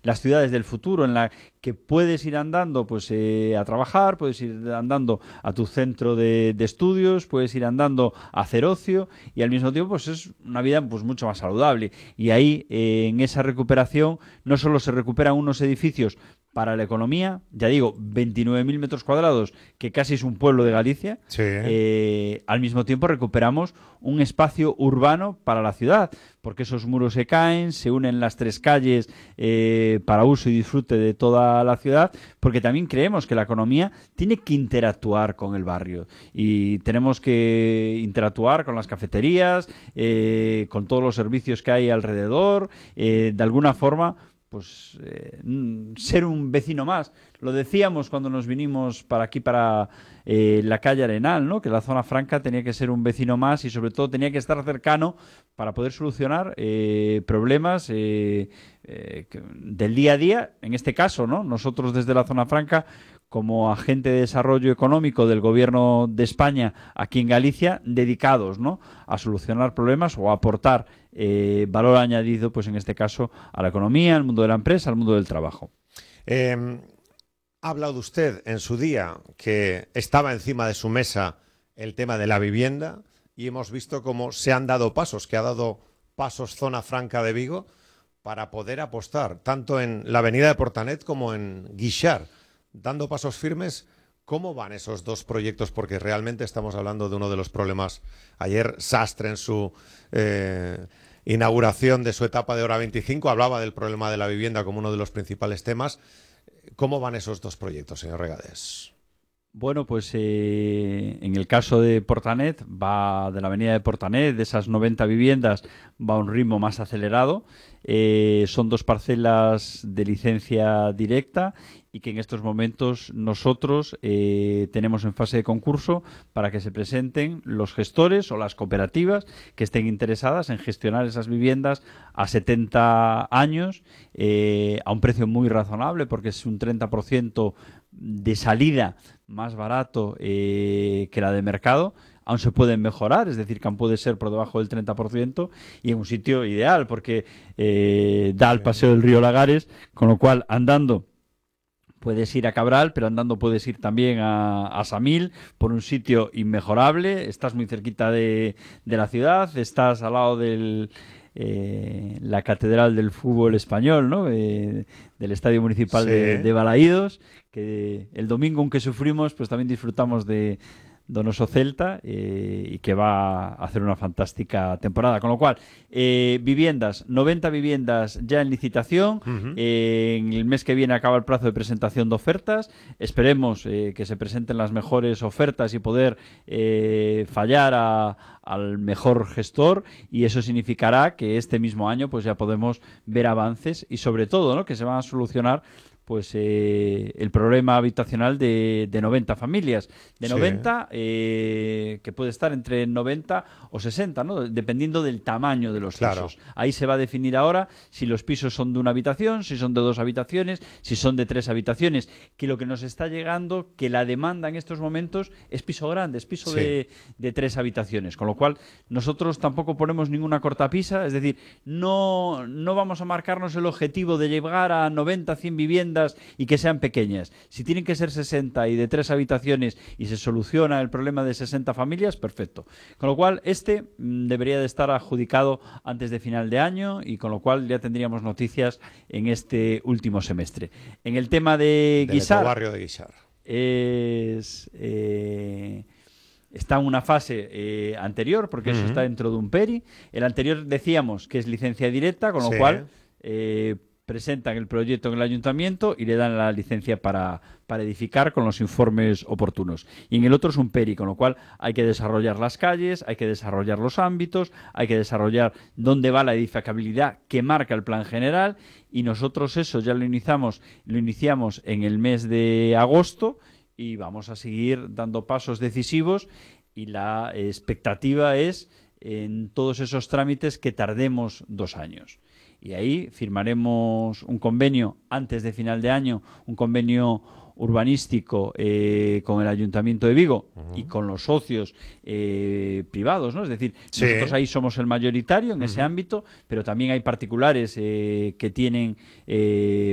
las ciudades del futuro, en la que puedes ir andando pues a trabajar, puedes ir andando a tu centro de estudios, puedes ir andando a hacer ocio y al mismo tiempo pues es una vida pues mucho más saludable. Y ahí en esa recuperación no solo se recuperan unos edificios para la economía, ya digo, 29.000 metros cuadrados, que casi es un pueblo de Galicia, Sí. al mismo tiempo recuperamos un espacio urbano para la ciudad, porque esos muros se caen, se unen las tres calles para uso y disfrute de toda la ciudad, porque también creemos que la economía tiene que interactuar con el barrio y tenemos que interactuar con las cafeterías, con todos los servicios que hay alrededor, de alguna forma pues ser un vecino más. Lo decíamos cuando nos vinimos para aquí, para la calle Arenal, ¿no? Que la zona franca tenía que ser un vecino más y sobre todo tenía que estar cercano para poder solucionar problemas del día a día. En este caso, ¿no? Nosotros desde la zona franca, como agente de desarrollo económico del Gobierno de España aquí en Galicia, dedicados, ¿no? A solucionar problemas o a aportar valor añadido, pues en este caso, a la economía, al mundo de la empresa, al mundo del trabajo. Ha hablado usted en su día que estaba encima de su mesa el tema de la vivienda y hemos visto cómo se han dado pasos, que ha dado pasos Zona Franca de Vigo para poder apostar tanto en la avenida de Portanet como en Guixar, dando pasos firmes. ¿Cómo van esos dos proyectos? Porque realmente estamos hablando de uno de los problemas. Ayer Sastre en su inauguración de su etapa de Hora 25 hablaba del problema de la vivienda como uno de los principales temas. ¿Cómo van esos dos proyectos, señor Regades? Bueno, pues en el caso de Portanet, va de la avenida de Portanet, de esas 90 viviendas, va a un ritmo más acelerado. Son dos parcelas de licencia directa y que en estos momentos nosotros tenemos en fase de concurso para que se presenten los gestores o las cooperativas que estén interesadas en gestionar esas viviendas a 70 años a un precio muy razonable, porque es un 30% de salida más barato que la de mercado. Aún se pueden mejorar, es decir, que aún puede ser por debajo del 30% y en un sitio ideal, porque da al paseo del río Lagares, con lo cual andando puedes ir a Cabral, pero andando puedes ir también a Samil, por un sitio inmejorable. Estás muy cerquita de la ciudad, estás al lado del la catedral del fútbol español, ¿no? Del Estadio Municipal de Balaídos, que el domingo, aunque sufrimos, pues también disfrutamos de Donoso Celta y que va a hacer una fantástica temporada. Con lo cual, viviendas, 90 viviendas ya en licitación. En el mes que viene acaba el plazo de presentación de ofertas. Esperemos que se presenten las mejores ofertas y poder fallar al mejor gestor, y eso significará que este mismo año pues ya podemos ver avances y sobre todo, ¿no?, que se van a solucionar pues el problema habitacional de 90 familias. De 90, que puede estar entre 90 o 60, ¿no?, dependiendo del tamaño de los pisos. Ahí se va a definir ahora si los pisos son de una habitación, si son de 2 habitaciones, si son de 3 habitaciones. Que lo que nos está llegando, que la demanda en estos momentos es piso grande, es piso de 3 habitaciones. Con lo cual, nosotros tampoco ponemos ninguna cortapisa, es decir, no vamos a marcarnos el objetivo de llegar a 90, 100 viviendas y que sean pequeñas. Si tienen que ser 60 y de 3 habitaciones y se soluciona el problema de 60 familias, perfecto. Con lo cual, debería de estar adjudicado antes de final de año y con lo cual ya tendríamos noticias en este último semestre. En el tema de Guixar, barrio de Guixar, está en una fase anterior, porque eso está dentro de un PERI. El anterior decíamos que es licencia directa, con lo cual presentan el proyecto en el ayuntamiento y le dan la licencia para edificar con los informes oportunos. Y en el otro es un PERI, con lo cual hay que desarrollar las calles, hay que desarrollar los ámbitos, hay que desarrollar dónde va la edificabilidad que marca el plan general, y nosotros eso ya lo iniciamos en el mes de agosto y vamos a seguir dando pasos decisivos, y la expectativa es en todos esos trámites que tardemos 2 años. Y ahí firmaremos un convenio antes de final de año, un convenio urbanístico con el Ayuntamiento de Vigo y con los socios privados, ¿no? Es decir, nosotros ahí somos el mayoritario en ese ámbito, pero también hay particulares que tienen